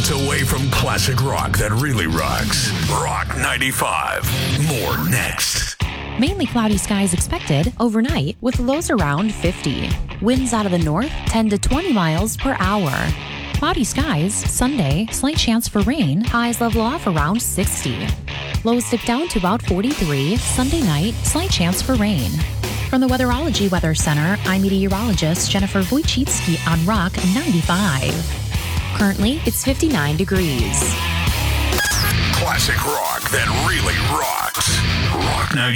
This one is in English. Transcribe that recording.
minutes away from classic rock that really rocks. Rock 95. More next. Mainly cloudy skies expected overnight with lows around 50. Winds out of the north 10 to 20 miles per hour. Cloudy skies Sunday, slight chance for rain, highs level off around 60. Lows dip down to about 43. Sunday night, slight chance for rain. From the Weatherology Weather Center, I'm meteorologist Jennifer Wojcicki on Rock 95. Currently, it's 59 degrees. Classic rock that really rocks. Rock 95.